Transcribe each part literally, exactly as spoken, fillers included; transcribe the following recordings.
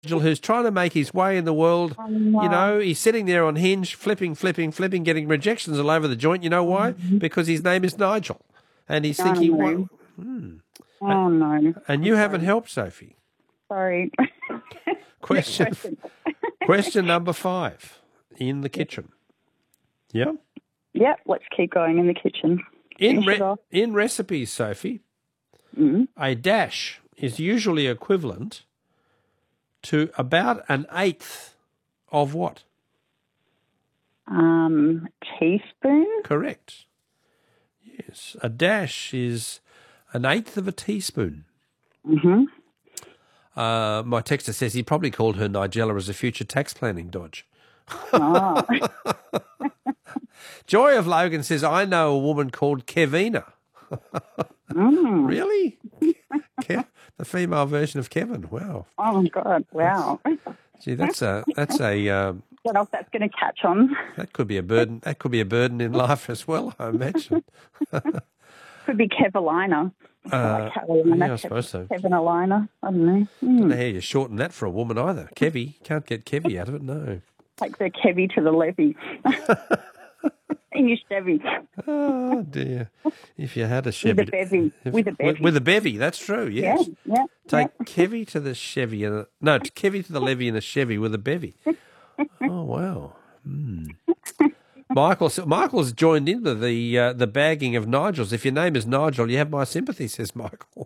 who's trying to make his way in the world. Oh, no. You know, he's sitting there on Hinge, flipping, flipping, flipping, getting rejections all over the joint. You know why? Mm-hmm. Because his name is Nigel. And he's Oh, thinking, no. well, hmm. Oh, no. And you haven't helped, Sophie. Sorry. Question, question. question number five, in the kitchen. Yeah? Yep, let's keep going in the kitchen. In, Finish it re- off. in recipes, Sophie, Mm. a dash is usually equivalent to about an eighth of what? Um, teaspoon? Correct. Yes, a dash is an eighth of a teaspoon. Mm-hmm. Uh, my texter says he probably called her Nigella as a future tax planning dodge. Oh. Joy of Logan says, I know a woman called Kevina. Mm. Really? Kev, the female version of Kevin. Wow. Oh, my God. Wow. Gee, that's a that's a um, Don't know if that's going to catch on. that could be a burden. That could be a burden in life as well, I imagine. Could be Kevalina. Uh, like Carolina, yeah, I Kev- suppose so. Kevinalina. I don't know. I don't Mm. know how you shorten that for a woman either. Kevy, can't get Kevy out of it. No. Take the Kevy to the levy. In your Chevy. Oh dear! If you had a Chevy, With a bevy. if- With a bevy. with, with a bevy, that's true. Yes. Yeah, yeah. Take yeah. Kevy to the Chevy and a, no, Kevy to the levy in a Chevy with a bevy. Oh wow! Hmm. Michael, Michael's joined into the uh, the bagging of Nigels. If your name is Nigel, you have my sympathy, says Michael.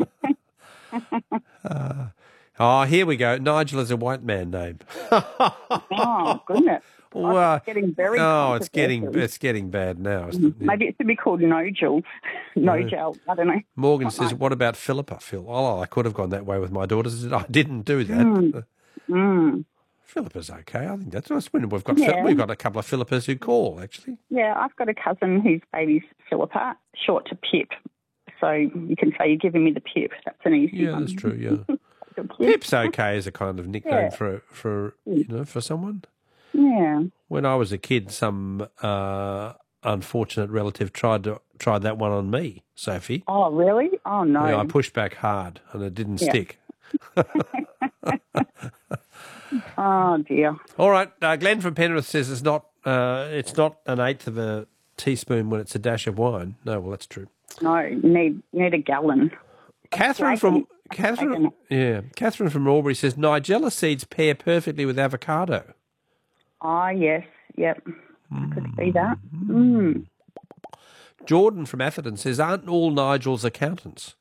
uh, oh, here we go. Nigel is a white man name. Oh, goodness. Oh, Well, it's getting very oh, it's getting controversial. it's getting bad now. Isn't it? Yeah. Maybe it should be called Nogel. Nogel. I don't know. Morgan Not says, like- "What about Philippa, Phil? Oh, I could have gone that way with my daughters. I didn't do that. Mm. Mm. Philippa's okay. I think that's nice. When we've got Yeah. Phil- we've got a couple of Philippas who call actually. Yeah, I've got a cousin whose baby's Philippa, short to Pip. So you can say you're giving me the Pip. That's an easy Yeah, one. that's true. Yeah, Good Pip. Pip's okay as a kind of nickname Yeah. for for you know for someone. Yeah. When I was a kid, some uh, unfortunate relative tried to tried that one on me, Sophie. Oh, really? Oh, no. Yeah, I pushed back hard and it didn't Yeah. stick. Oh, dear. All right, uh, Glenn from Penrith says it's not uh, it's not an eighth of a teaspoon when it's a dash of wine. No, well that's true. No, you need, you need a gallon. Catherine Flagon. from Catherine, Flagon. yeah, Catherine from Albury says Nigella seeds pair perfectly with avocado. Ah, yes. Yep. I could see that. Mm. Jordan from Atherton says, aren't all Nigel's accountants?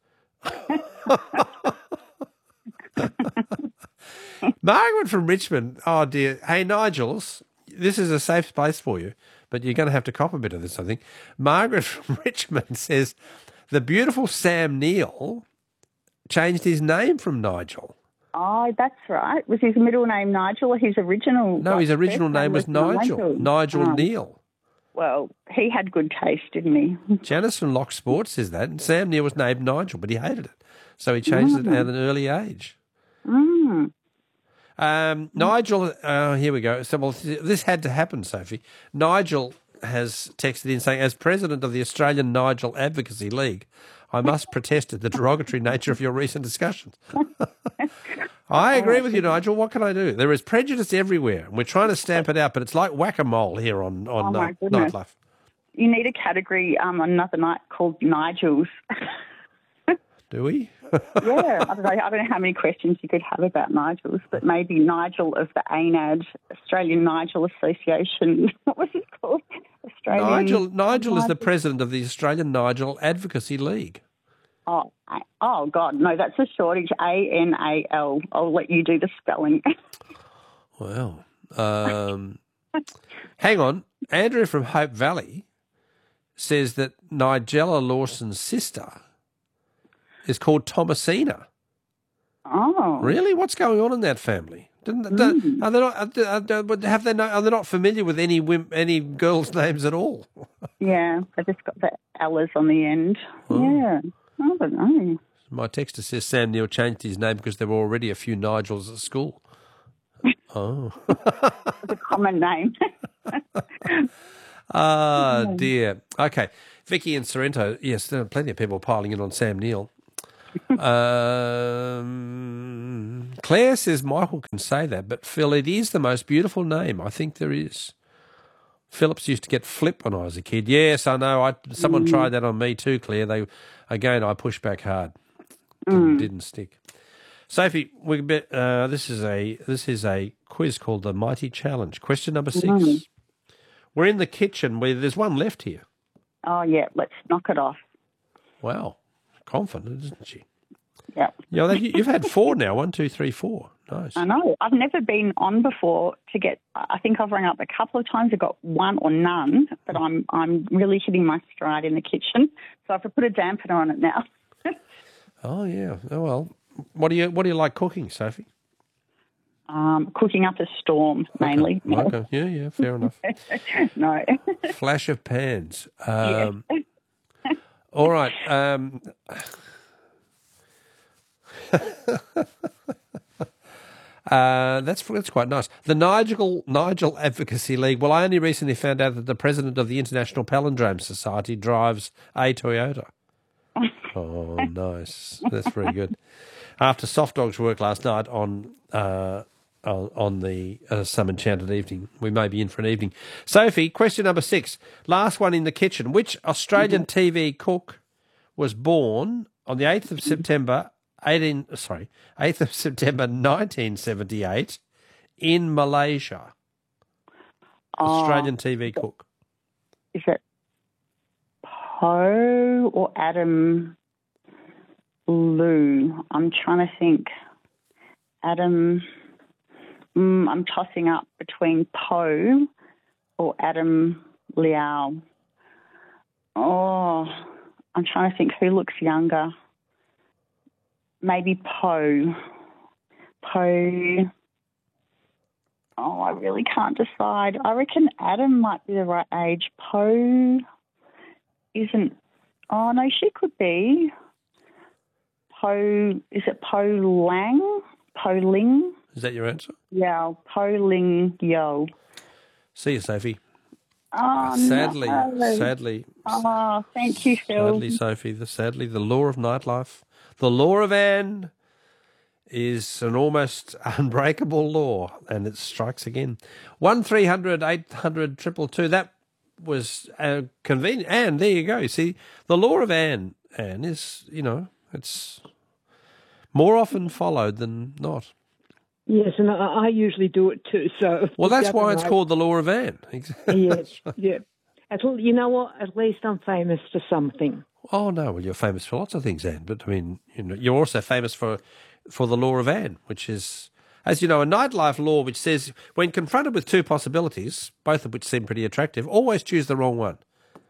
Margaret from Richmond, oh dear. Hey, Nigels, this is a safe space for you, but you're going to have to cop a bit of this, I think. Margaret from Richmond says, the beautiful Sam Neill changed his name from Nigel. Oh, that's right. Was his middle name Nigel or his original? No, like, his original first name was Nigel. Nigel Oh. Neal. Well, he had good taste, didn't he? Janice from Lock Sports says that. And Sam Neill was named Nigel, but he hated it. So he changed it at an early age. Mm. Um, Nigel, uh, here we go. So, well, this had to happen, Sophie. Nigel has texted in saying, as president of the Australian Nigel Advocacy League, I must protest at the derogatory nature of your recent discussions. I agree with you, Nigel. What can I do? There is prejudice everywhere, and we're trying to stamp it out, but it's like whack-a-mole here on, on Oh, my uh, goodness. Nightlife. You need a category um, on another night called Nigels. Do we? Yeah, I don't know. I don't know how many questions you could have about Nigels, but maybe Nigel of the A N A D, Australian Nigel Association. What was it called? Australian Nigel, Nigel is the president of the Australian Nigel Advocacy League. Oh, I- oh God, no, that's a shortage. A N A L. I'll let you do the spelling. Wow. Um, hang on. Andrew from Hope Valley says that Nigella Lawson's sister is called Thomasina. Oh, Really? What's going on in that family? Didn't, don't- Are they not? Are they, have they not, are they not familiar with any wim, any girls' names at all? yeah. I just got the L's on the end. Oh. Yeah, I don't know. My texter says Sam Neill changed his name because there were already a few Nigels at school. Oh. It's a common name. Ah, dear. Okay. Vicky and Sorrento. Yes, there are plenty of people piling in on Sam Neill. um, Claire says Michael can say that, but Phil, it is the most beautiful name I think there is. Phillips used to get Flip when I was a kid. Yes, I know. I someone mm. tried that on me too, Claire. They again, I pushed back hard. Didn't, mm. didn't stick. Sophie, we bet, uh, this is a this is a quiz called the Mighty Challenge. Question number six. Mm. We're in the kitchen. Where there's one left here. Oh yeah, let's knock it off. Wow, confident, isn't she? Yeah. You know, you've had four now. One, two, three, four. Nice. I know. I've never been on before to get. I think I've rang up a couple of times. I got one or none, but I'm I'm really hitting my stride in the kitchen. So I have to put a dampener on it now. Oh yeah. Oh well. What do you What do you like cooking, Sophie? Um, cooking up a storm mainly. Okay. okay. Yeah. Yeah. Fair enough. No. Flash of pans. Um, yeah. All right. Um, uh, that's that's quite nice. The Nigel Nigel Advocacy League. Well, I only recently found out that the president of the International Palindrome Society drives a Toyota. Oh, nice. That's very good. After Soft Dog's work last night on uh, on, on the uh, Some Enchanted Evening, we may be in for an evening. Sophie, question number six. Last one in the kitchen. Which Australian T V cook was born on the eighth of September, eighteen sorry, eighth of September nineteen seventy-eight in Malaysia? Oh, Australian T V cook. Is it Poe or Adam Lou? I'm trying to think. Adam, mm, I'm tossing up between Poe or Adam Liao. Oh, I'm trying to think who looks younger. Maybe Poe. Poe. Oh, I really can't decide. I reckon Adam might be the right age. Poe isn't. Oh, no, she could be. Poe, is it Poe Lang? Poe Ling? Is that your answer? Yeah, Poe Ling Yo. See you, Sophie. Oh, sadly, no. sadly. Oh, thank you, Phil. Sadly, Sophie, the, sadly, the law of nightlife, the law of Anne is an almost unbreakable law, and it strikes again. One three hundred eight hundred triple two. That was uh, convenient. Anne, there you go. See, the law of Anne, Anne is, you know, it's more often followed than not. Yes, and I, I usually do it too. So well, that's why it's called the law of Anne. Yes, yeah. At all, you know what? At least I'm famous for something. Oh no, well, you're famous for lots of things, Anne. But I mean, you know, you're also famous for for the law of Anne, which is, as you know, a nightlife law which says when confronted with two possibilities, both of which seem pretty attractive, always choose the wrong one.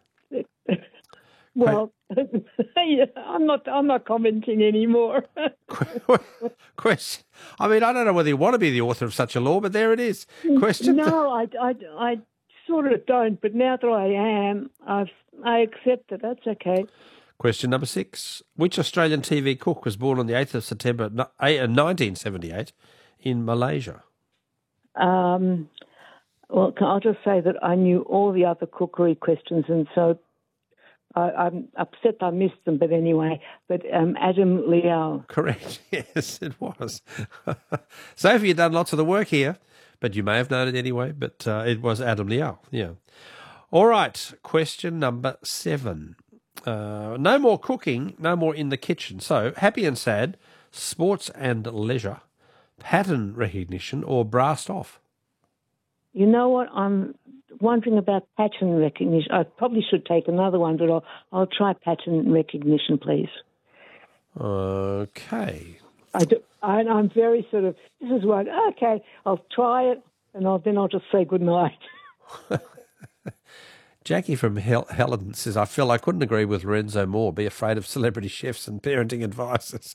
Well, yeah, I'm not. I'm not commenting anymore. Question. I mean, I don't know whether you want to be the author of such a law, but there it is. Question. No, I, I, I sort of don't. But now that I am, I've, I accept it. That's okay. Question number six. Which Australian T V cook was born on the eighth of September nineteen seventy-eight in Malaysia? Um. Well, I'll just say that I knew all the other cookery questions, and so. I, I'm upset I missed them, but anyway, but um, Adam Liao. Correct, yes, it was. Sophie, you've done lots of the work here, but you may have known it anyway, but uh, it was Adam Liao, yeah. All right, question number seven. Uh, no more cooking, no more in the kitchen. So, happy and sad, sports and leisure, pattern recognition, or brassed off? You know what, I'm wondering about pattern recognition. I probably should take another one, but I'll, I'll try pattern recognition, please. Okay. I do, I, I'm very sort of, this is one, okay, I'll try it, and I'll, then I'll just say good night. Jackie from Hel- Helen says, I feel I couldn't agree with Renzo more. Be afraid of celebrity chefs and parenting advices.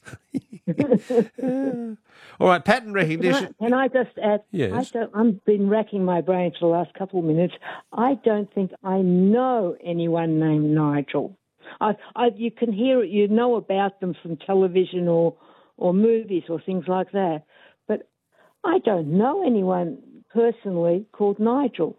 All right, pattern recognition. Can I, can I just add? Yes. I don't, I've been racking my brain for the last couple of minutes. I don't think I know anyone named Nigel. I, I, you can hear it, you know about them from television or, or movies or things like that. But I don't know anyone personally called Nigel.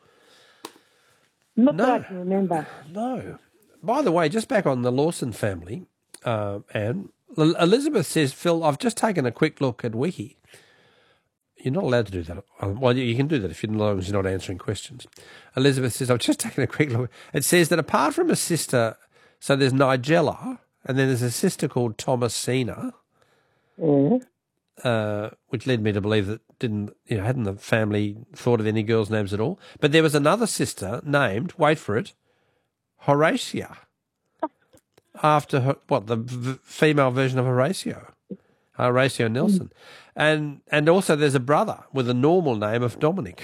Not no, that I can remember. No. By the way, just back on the Lawson family, uh, Anne, El- Elizabeth says, Phil, I've just taken a quick look at Wiki. You're not allowed to do that. Uh, Well, you you can do that if you're, as long as you're not answering questions. Elizabeth says, I've just taken a quick look. It says that apart from a sister, so there's Nigella, and then there's a sister called Thomasina, Yeah. uh, which led me to believe that didn't, you know, hadn't the family thought of any girls' names at all. But there was another sister named, wait for it, Horatia, after her, what, the v- female version of Horatio. Horatio Nelson. And and also there's a brother with a normal name of Dominic.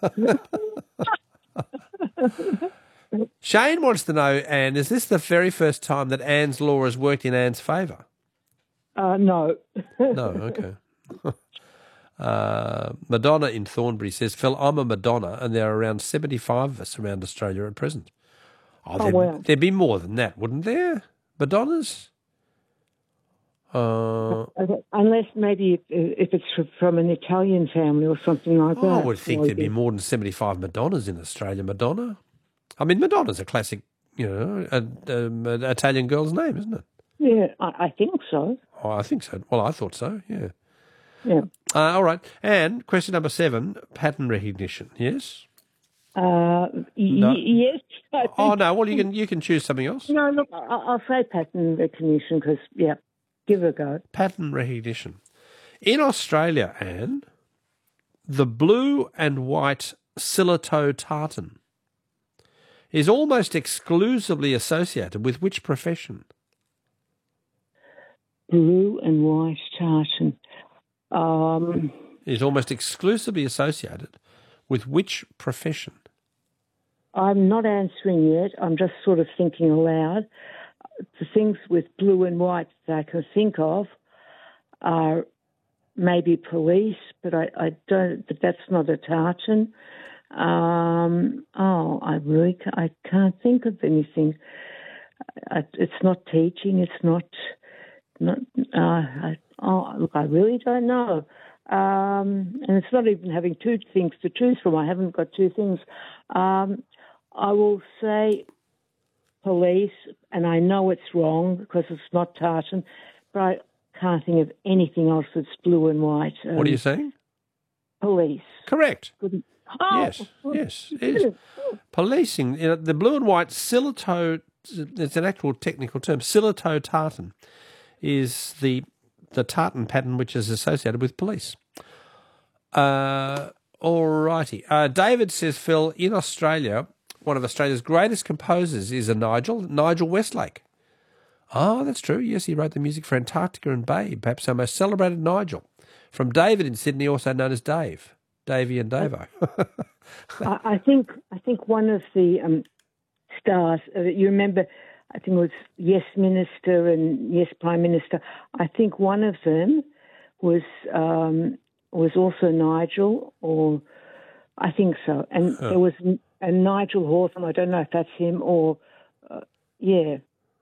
Shane wants to know, Anne, is this the very first time that Anne's law has worked in Anne's favour? Uh, no. No, okay. uh, Madonna in Thornbury says, Phil, I'm a Madonna and there are around seventy-five of us around Australia at present. Oh, Oh, there'd, wow. there'd be more than that, wouldn't there? Madonnas? Uh, Okay, unless maybe if, if it's from an Italian family or something like that. I would think there'd be Maybe. more than seventy-five Madonnas in Australia. Madonna? I mean, Madonna's a classic, you know, a, um, an Italian girl's name, isn't it? Yeah, I, I think so. Oh, I think so. Well, I thought so, yeah. Yeah. Uh, all right. And question number seven, pattern recognition, yes? Uh, y- No. Yes. I think, Oh, no, well, you can you can choose something else. no, look, I, I'll say pattern recognition because, yeah, give it a go. Pattern recognition. In Australia, Anne, the blue and white Silito tartan is almost exclusively associated with which profession? Blue and white tartan. Um, Is almost exclusively associated with which profession? I'm not answering yet. I'm just sort of thinking aloud. The things with blue and white that I can think of are maybe police, but I, I don't. But that's not a tartan. Um, oh, I really ca I can't think of anything. I, it's not teaching. It's not. Not. Uh, I, oh, look, I really don't know. Um, and it's not even having two things to choose from. I haven't got two things. Um, I will say police, and I know it's wrong because it's not tartan, but I can't think of anything else that's blue and white. Um, What are you saying? Police. Correct. Oh, Yes, yes, it is. Policing, you know, the blue and white Silito, it's an actual technical term, Silito tartan is the the tartan pattern which is associated with police. Uh, all righty. Uh, David says, Phil, in Australia, one of Australia's greatest composers is a Nigel, Nigel Westlake. Oh, that's true. Yes, he wrote the music for Antarctica and Babe, perhaps our most celebrated Nigel. From David in Sydney, also known as Dave. Davey and Davo. I, I think I think one of the um, stars. Uh, you remember? I think it was Yes Minister and Yes Prime Minister. I think one of them was um, was also Nigel, or I think so. And Huh. there was a Nigel Hawthorne. I don't know if that's him or uh, yeah.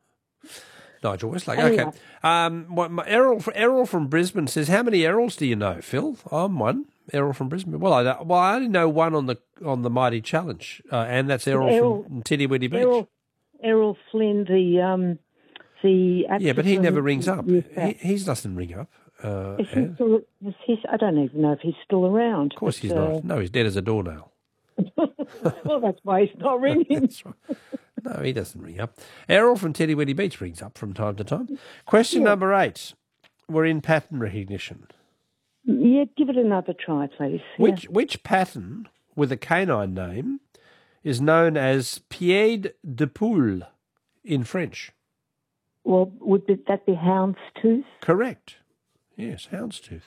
Nigel Westlake. Anyway. Okay. Um, what, my, Errol, Errol from Brisbane says, how many Errols do you know, Phil? I'm one. Errol from Brisbane. Well, I don't- well I only know one on the on the Mighty Challenge, uh, and that's Errol, Errol- from Tiddy-Widdy Beach. Errol, Errol Flynn, the um, the actor Yeah, but he from never rings up. Yes, He, he doesn't ring up. Uh, Is he Anne. still, is he, I don't even know if he's still around. Of course but, he's uh, not. No, he's dead as a doornail. Well, that's why he's not ringing. That's right. No, he doesn't ring up. Errol from Tiddy-Widdy Beach rings up from time to time. Question Yeah. number eight. We're in pattern recognition. Yeah, give it another try, please. Yeah. Which which pattern with a canine name is known as pied de poule in French? Well, would that be houndstooth? Correct. Yes, houndstooth.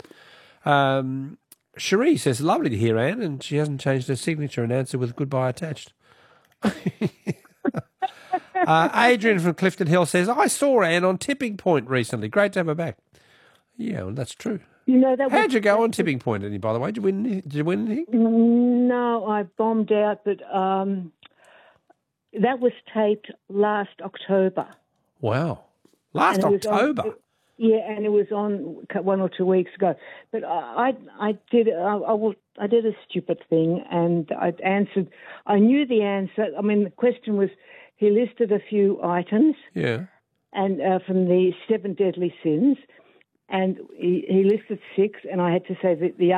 Um, Cherie says, lovely to hear Anne, and she hasn't changed her signature and answer with goodbye attached. uh, Adrian from Clifton Hill says, I saw Anne on Tipping Point recently. Great to have her back. Yeah, well, that's true. You know that. How'd was, you go on Tipping Point, Annie, by the way? Did you win, any- did you win anything? No, I bombed out, but um, that was taped last October. Wow. Last And it was on- October. Yeah, and it was on one or two weeks ago. But I, I, I did, I, I, was, I did a stupid thing, and I answered. I knew the answer. I mean, the question was, he listed a few items, Yeah. and uh, from the seven deadly sins, and he, he listed six, and I had to say that the